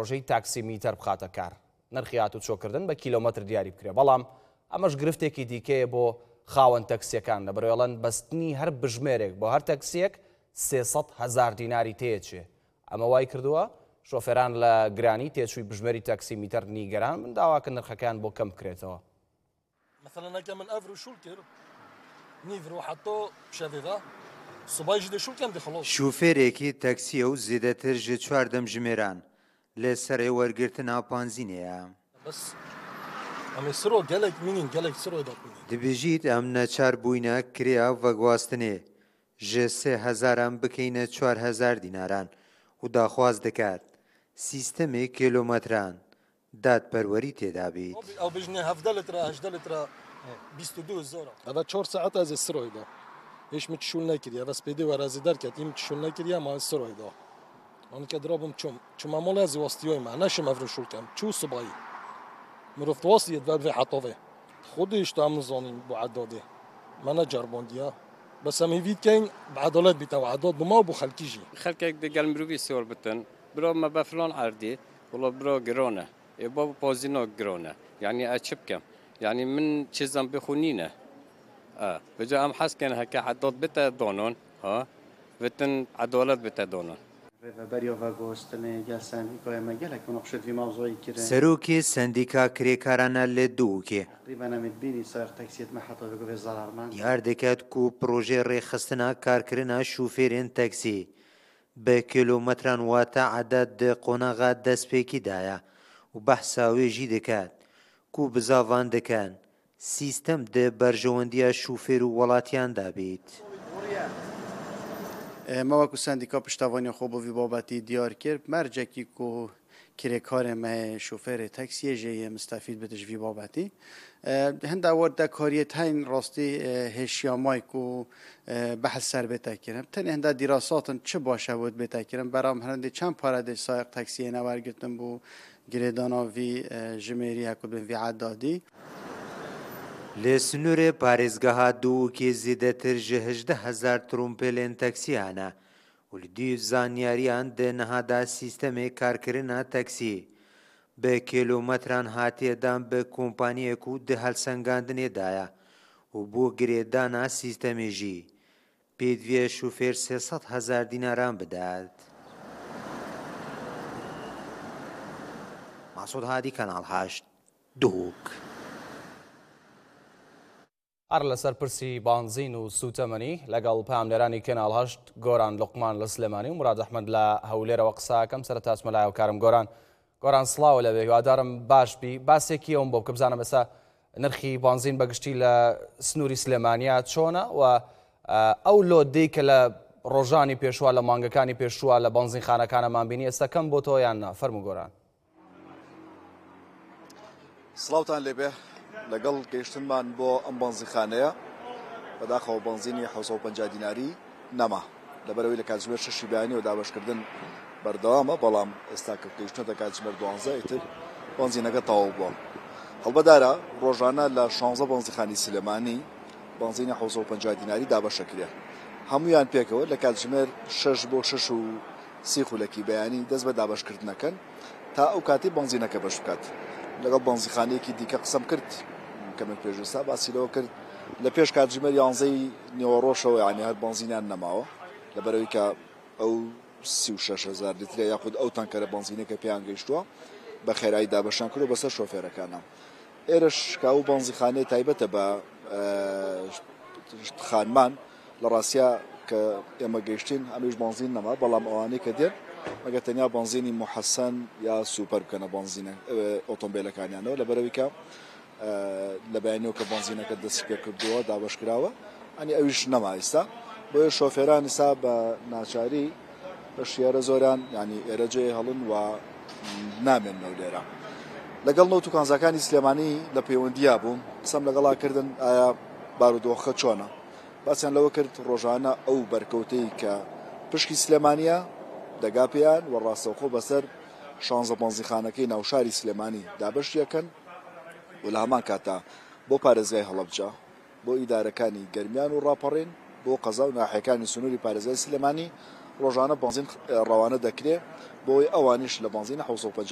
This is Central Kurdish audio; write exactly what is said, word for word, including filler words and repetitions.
ڕۆژەی تاکسی میتەر بخاتە کار. نرخی هاتوچۆکردن بە کیلۆمەتر دیاری بکرێ، بەڵام ئەمەش گرفتێکی دیکەیە بۆ خاوەن تەکسیەکان لە بەرەوەڵەن بەستنی هەر بژمێرێک بۆ هەر تەکسیەک سێسەد هەزار دیناری تێچێ. ئەمە وای کردووە شۆفێران لە گرانی تێچووی بژمێری تاکسی میتەر نیگەران من داواکە نرخەکان بۆ کەم بکرێتەوە. مثلا هكا من افرو شولكر نيفرو حطو شافيفا صبايج دي شولكر دي خلاص شوفێرێکی تەکسیە و زیاتر ژ چواردەم ژمێران لە سەرێ وەرگرتنا پانزینەیە. بس ئەمێ سرۆ گەلێک مینین گەلێک سرۆ دەکوین. دەبێژیت ئەم نەچار بووینە کریا ڤەگواستنێ ژێ سێ هەزاران بکەینە چوار هەزار دیناران و داخواز دەکات سیستەمێ کیلۆمەتران دادپەروەری تێدا بێت. ئەو بژنێ هەفدە لترە هەژدە لترە بیست و دوو هەزارە. ئەڤە چۆر سەعەت ئەزێ سرۆیدا. هیچ متشول نەکردی ئەڤە سپێدی وەرازی دەرکەت هیچ متشول نەکردی ئەمە سرۆیدا. ئەوە کە درابم چوم چوومە مۆڵی ئەزی وەستیۆیمە نەشم ئەڤرە شولکەم چوو سوبایی. مرۆڤ وەستیت بەرێ حەتۆڤێ. خودیش تا مزانین بۆ عەدادێ. منە جەربۆندیە. بەس ئەمە ویدکەین بەعەدالەت بیتەوە عەداد بۆ ماو بۆ خەلکیژی. خەلکێک دەگەل مرۆڤی سێوەر بتن برۆ مە بە فلان عەردی وڵا برۆ گرۆنە. بۆ پۆزینۆ گرۆنە. یعنی ئە چ بکەم؟ یعنی من چیزم بخونینە. بجا ئەم حەزکەن هەکە عەداد بتە دۆنۆن ها بتن عەدالەت بتە دۆنۆن. سەرۆکی سندیکا کرێکارانە لە دووکێ دیار دەکات و پرۆژێ ڕێخستنە کارکردنە شوفێرێن تەکسی بە کیلۆمەتران واتە عەدەد قۆناغا دەستپێکیدایە و بەحساوێژی دەکات و بزاوان دەکەن سیستەم دە بەرژەوەندیە شوفێر و وڵاتیاندا بێت. ماوەکو سندیکا پشتیوانی خۆ بۆ وی بابەتی دیار کرد مەرجێکی و کرێکارێ me şofêrê taksiyê jê yê mistefîd bi ji vî babetî hinda werde kariyê teyn rastî hêşiyamayî ku behs ser bête kirin tenê hinda dîrasatin çi baş e wê bête kirin beram herîndê çend pare dê sayq taksiyê ne wergirtin bû girêdana vî jimêrî hekû bin vî eddadî. لە سنوورێ پارێزگەها دووکێ زیاتر ji hejdeh hezar trompêlên teksiyane û li dî zanyariyan di nehada sîstemê karkirina teksî bi kîlometran hatiye dan bi kompaniyek û di helsengandinê daye û bo girêdana sîstemê jî pêdiviya şofêr sê sed hezar dînaran bidet. Masûd Hadî Kanal heşt Duhok. هەر لەسەر پرسی بانزین و سوتەمەنی لەگەڵ پامنێرانی کەناڵ هەشت گۆران لوقمان لە سلێمانی و مراد ئەحمەد لە هەولێرەوە قساکەم سەرەتا چمەلایەوکارم گۆران گۆران سڵاوە لەبێ هیوادارم باشبی باسێکی ئەوم بۆ بکە بزانم ئێستا نرخی بانزین بەگشتی لە سنووری سلێمانیا چۆنە و ئەو لۆدەی کە لە ڕۆژانی پێشوە لە مانگەکانی پێشووە لە بانزینخانەکانەمان بینی ئێستا کەم بۆ تۆ یان نا فەرموو گۆران. سڵاوتان لێبێ لەگەڵ گەیشتنمان بۆ ئەم بانزیخانەیە بەداخەوە بانزینی حەوت و پەنجا دیناری نەما لەبەرەوەی لە کاتژمێر شەشی بەیانی و دابەشکردن بەردەوامە بەڵام ئێستا کە گەیشتنەوە کاتژمێر دوانزە ئیتر بانزینەکە تەواو بووە. هەڵبەدارە ڕۆژانە لە شانزە بانزیخانی سلێمانی بانزینی حەوت و پەنجا دیناری دابەشەکرێ هەمویان پێکەوە لە کاتژمێر شەش بۆ شەش و سی خولەکی بەیانی دەست بە دابەشکردنەکەن تا ئەو کاتی بانزینەکە بەش بکات. لەگەڵ بانزیخانەیەکی دیکە قسەم کرد کە من پێشوستا باسیلەوە کرد لە پێش کاتژمێر یانزەی نیوەڕۆژەوە یعنی هەر بانزینیان نەماوە لەبەرەوەی کە ئەو سی و شەش هەزار لیترە یاخود ئەو تانکەرە بانزینەکە پێیان گەیشتووە بە خێرایی دابەشان کرد و بەسەر شۆفێرەکانە. ئێرەش کە ئەو بانزیخانەی تایبەتە بە خانمان لە ڕاستیا کە ئێمە گەیشتین ئەمەش بانزین نەما بەڵام ئەوانەی کە دێن مەگە تەنیا بانزینی محەسەن یا سوپەر بکەنە بانزینە ئۆتۆمبیلەکانیانەوە لەبەرەوەی کە لە بەیانیەوە کە بانزینەکە دەستی پێ کردووە دابەشکراوە ئەنی ئەویش نەما ئێستا بۆیە شۆفێران ئێستا بە ناچاری بە شێرە زۆران ینی ئێرەجێ هەڵن و نامێنەوە لێرە. لەگەڵ نەوت و کانزاکانی سلێمانی لە پەیوەندییا بووم قسەم لەگەڵا ئایا بارودۆخە چۆنە باسییان لەوە کرد ڕۆژانە ئەو بەرکەوتەی کە پشکی سلێمانیە دەگا پێیان و ڕاستەوخۆ بەسەر شانزە بانزیخانەکەی ناوشاری سلێمانی دابەشیەکەن و لە هەمان کاتا بۆ پارێزگای هەڵەبجە بۆ ئیدارەکانی گەرمیان و ڕاپەڕێن بۆ قەزا و ناحیەکانی سنووری پارێزگای سلێمانی ڕۆژانە بانزین ڕەوانە دەکرێت بۆی ئەوانیش لە بانزینە حەوت و پەنجا